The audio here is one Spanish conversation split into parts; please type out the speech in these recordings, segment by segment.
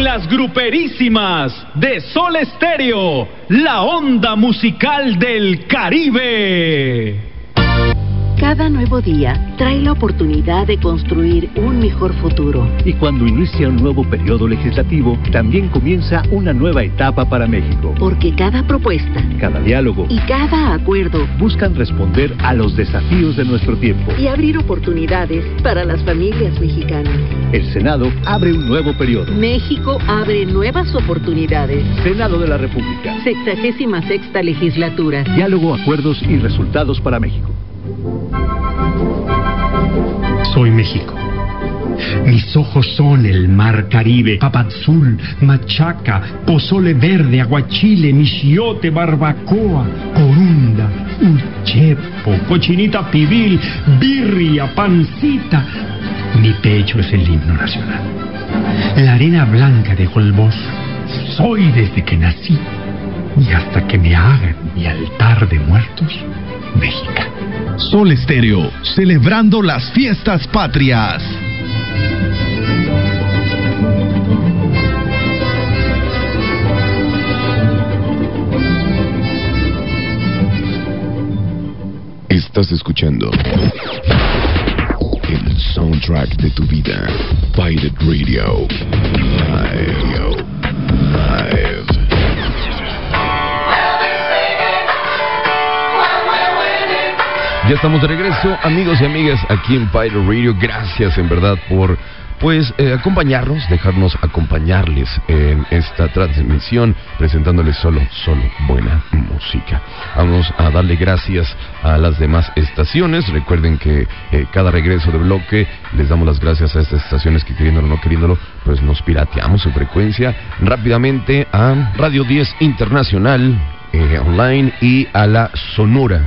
las gruperísimas de Sol Estéreo, la onda musical del Caribe. Cada nuevo día trae la oportunidad de construir un mejor futuro. Y cuando inicia un nuevo periodo legislativo, también comienza una nueva etapa para México. Porque cada propuesta, cada diálogo y cada acuerdo buscan responder a los desafíos de nuestro tiempo y abrir oportunidades para las familias mexicanas. El Senado abre un nuevo periodo. México abre nuevas oportunidades. Senado de la República. 66ª legislatura. Diálogo, acuerdos y resultados para México. Soy México. Mis ojos son el mar Caribe, papadzul, machaca, pozole verde, aguachile, michiote, barbacoa, corunda, uchepo, cochinita pibil, birria, pancita. Mi pecho es el himno nacional. La arena blanca de Holbox. Soy desde que nací y hasta que me hagan mi altar de muertos, mexicano. Sol Estéreo, celebrando las fiestas patrias. Estás escuchando el soundtrack de tu vida. Pirate Radio. Live. Ya estamos de regreso, amigos y amigas, aquí en Pirate Radio. Gracias en verdad por acompañarnos, dejarnos acompañarles en esta transmisión, presentándoles solo buena música. Vamos a darle gracias a las demás estaciones. Recuerden que cada regreso de bloque les damos las gracias a estas estaciones que, queriéndolo o no queriéndolo, pues nos pirateamos su frecuencia. Rápidamente a Radio 10 Internacional online, y a la Sonora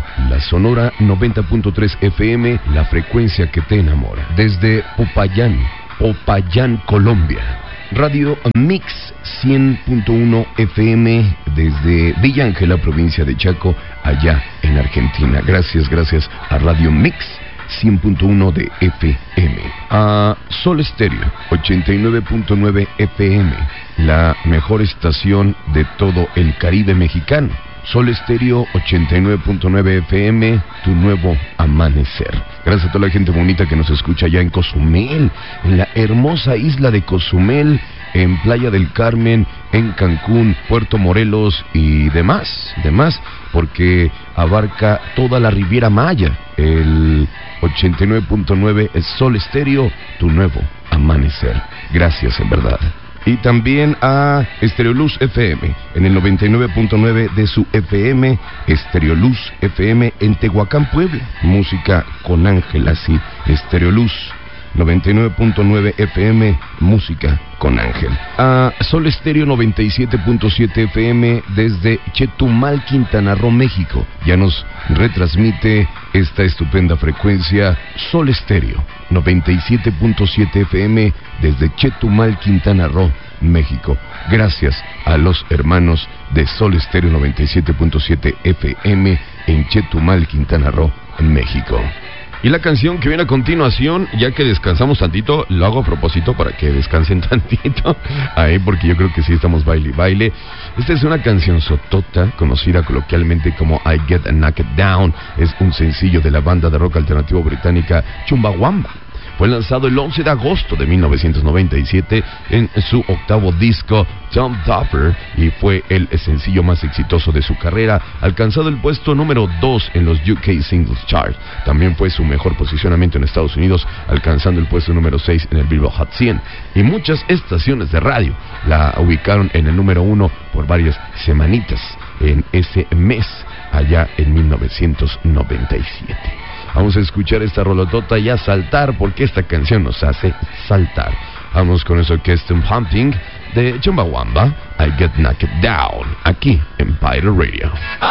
90.3 FM, la frecuencia que te enamora. Desde Popayán, Colombia, Radio Mix 100.1 FM desde Villa Ángela, provincia de Chaco, allá en Argentina. Gracias a Radio Mix 100.1 de FM. A Sol Estéreo 89.9 FM, la mejor estación de todo el Caribe mexicano. Sol Estéreo 89.9 FM, tu nuevo amanecer. Gracias a toda la gente bonita que nos escucha allá en Cozumel, en la hermosa isla de Cozumel, en Playa del Carmen, en Cancún, Puerto Morelos y demás, porque abarca toda la Riviera Maya. El 89.9 es Sol Estéreo, tu nuevo amanecer. Gracias en verdad. Y también a Estereoluz FM en el 99.9 de su FM, Estereoluz FM en Tehuacán, Puebla. Música con Ángel, así, Estereoluz 99.9 FM, música con Ángel. A Sol Estéreo 97.7 FM desde Chetumal, Quintana Roo, México. Ya nos retransmite esta estupenda frecuencia Sol Estéreo 97.7 FM desde Chetumal, Quintana Roo, México. Gracias a los hermanos de Sol Estéreo 97.7 FM en Chetumal, Quintana Roo, México. Y la canción que viene a continuación, ya que descansamos tantito, lo hago a propósito para que descansen tantito ahí, porque yo creo que sí estamos baile. Esta es una canción sotota, conocida coloquialmente como I Get Knocked Down. Es un sencillo de la banda de rock alternativo británica Chumbawamba. Fue lanzado el 11 de agosto de 1997 en su octavo disco Tom Topper, y fue el sencillo más exitoso de su carrera, alcanzado el puesto número 2 en los UK Singles Chart. También fue su mejor posicionamiento en Estados Unidos, alcanzando el puesto número 6 en el Billboard Hot 100. Y muchas estaciones de radio la ubicaron en el número 1 por varias semanitas en ese mes, allá en 1997. Vamos a escuchar esta rolotota y a saltar, porque esta canción nos hace saltar. Vamos con eso que es Tom Humping de Chumbawamba, I Get Knocked Down, aquí en Pirate Radio.